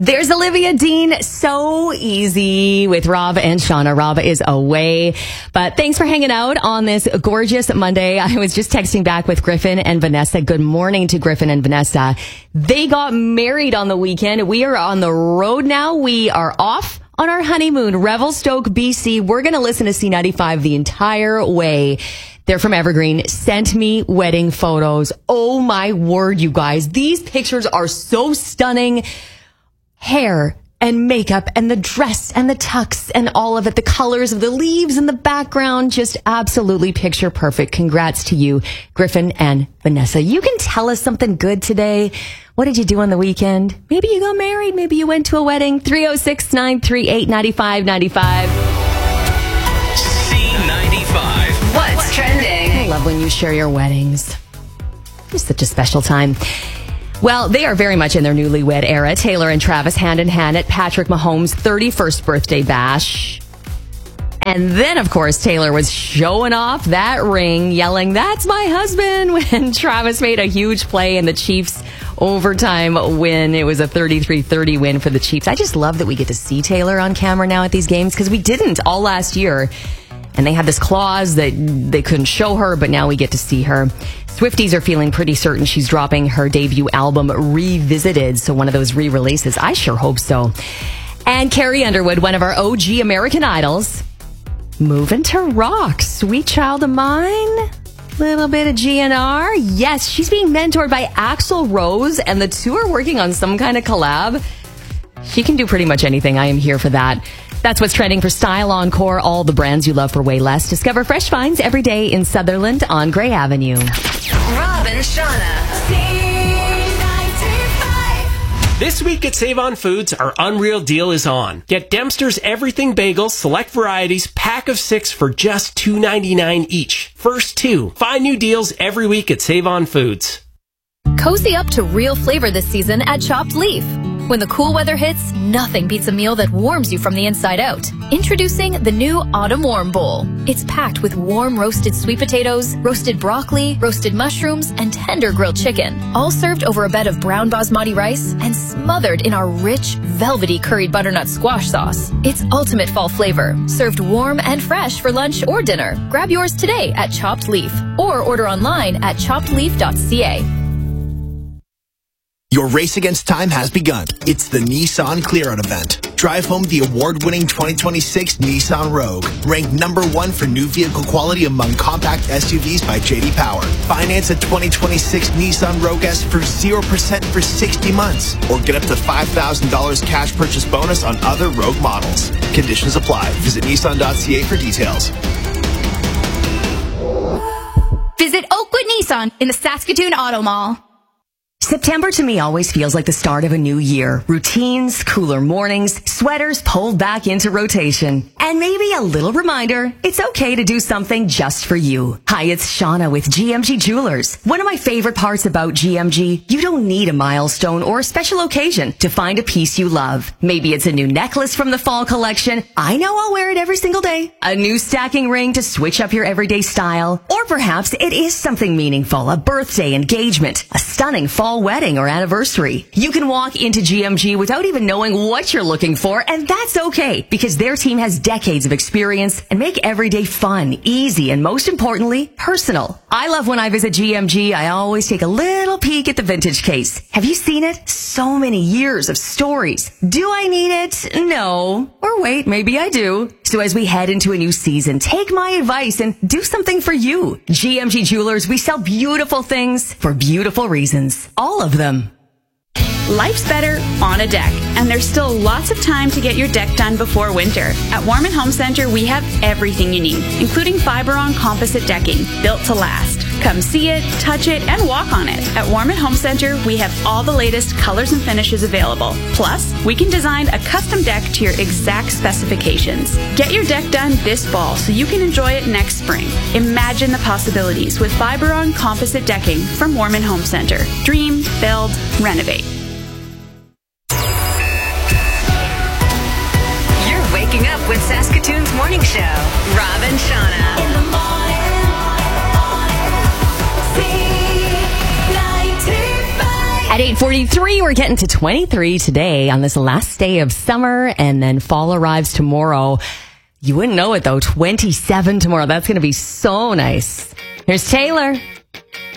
There's Olivia Dean. So easy with Rob and Shauna. Rob is away. But thanks for hanging out on this gorgeous Monday. I was just texting back with Griffin and Vanessa. Good morning to Griffin and Vanessa. They got married on the weekend. We are on the road now. We are off on our honeymoon, Revelstoke, BC. We're going to listen to C95 the entire way. They're from Evergreen. Sent me wedding photos. Oh my word, you guys. These pictures are so stunning. Hair and makeup and the dress and the tux and all of it. The colors of the leaves in the background, just absolutely picture perfect. Congrats to you, Griffin and Vanessa. You can tell us something good today. What did you do on the weekend? Maybe you got married. Maybe you went to a wedding. 306-938-9595. C95. What's trending? I love when you share your weddings. It's such a special time. Well, they are very much in their newlywed era. Taylor and Travis hand in hand at Patrick Mahomes' 31st birthday bash. And then, of course, Taylor was showing off that ring, yelling, "That's my husband," when Travis made a huge play in the Chiefs' overtime win. It was a 33-30 win for the Chiefs. I just love that we get to see Taylor on camera now at these games, because we didn't all last year. And they had this clause that they couldn't show her, but now we get to see her. Swifties are feeling pretty certain she's dropping her debut album, Revisited. So one of those re-releases. I sure hope so. And Carrie Underwood, one of our OG American Idols, moving to rock. Sweet Child of Mine. Little bit of GNR. Yes, she's being mentored by Axl Rose, and the two are working on some kind of collab. She can do pretty much anything. I am here for that. That's what's trending for Style Encore. All the brands you love for way less. Discover fresh finds every day in Sutherland on Gray Avenue. Rob and Shauna. C95. This week at Save On Foods, our Unreal Deal is on. Get Dempster's Everything Bagels, select varieties, pack of 6 for just $2.99 each. First 2. Find new deals every week at Save On Foods. Cozy up to real flavor this season at Chopped Leaf. When the cool weather hits, nothing beats a meal that warms you from the inside out. Introducing the new Autumn Warm Bowl. It's packed with warm roasted sweet potatoes, roasted broccoli, roasted mushrooms, and tender grilled chicken. All served over a bed of brown basmati rice and smothered in our rich, velvety curried butternut squash sauce. It's ultimate fall flavor, served warm and fresh for lunch or dinner. Grab yours today at Chopped Leaf or order online at choppedleaf.ca. Your race against time has begun. It's the Nissan Clear Out event. Drive home the award-winning 2026 Nissan Rogue, ranked number 1 for new vehicle quality among compact SUVs by J.D. Power. Finance a 2026 Nissan Rogue S for 0% for 60 months, or get up to $5,000 cash purchase bonus on other Rogue models. Conditions apply. Visit Nissan.ca for details. Visit Oakwood Nissan in the Saskatoon Auto Mall. September to me always feels like the start of a new year. Routines, cooler mornings, sweaters pulled back into rotation. And maybe a little reminder, it's okay to do something just for you. Hi, it's Shauna with GMG Jewelers. One of my favorite parts about GMG, you don't need a milestone or a special occasion to find a piece you love. Maybe it's a new necklace from the fall collection. I know I'll wear it every single day. A new stacking ring to switch up your everyday style. Or perhaps it is something meaningful, a birthday, engagement, a stunning fall wedding or anniversary. You can walk into GMG without even knowing what you're looking for, and that's okay, because their team has decades of experience and make every day fun, easy, and most importantly, personal. I love when I visit GMG, I always take a little peek at the vintage case. Have you seen it? So many years of stories. Do I need it? No. Or wait, maybe I do. So as we head into a new season, take my advice and do something for you. GMG Jewelers, we sell beautiful things for beautiful reasons. All of them. Life's better on a deck, and there's still lots of time to get your deck done before winter. At Warman Home Center, we have everything you need, including Fiberon composite decking, built to last. Come see it, touch it, and walk on it. At Warman Home Center, we have all the latest colors and finishes available. Plus, we can design a custom deck to your exact specifications. Get your deck done this fall so you can enjoy it next spring. Imagine the possibilities with Fiberon composite decking from Warman Home Center. Dream, build, renovate. You're waking up with Saskatoon's morning show. Rob and Shauna. In the morning. At 8:43, we're getting to 23 today on this last day of summer, and then fall arrives tomorrow. You wouldn't know it, though. 27 tomorrow. That's going to be so nice. Here's Taylor.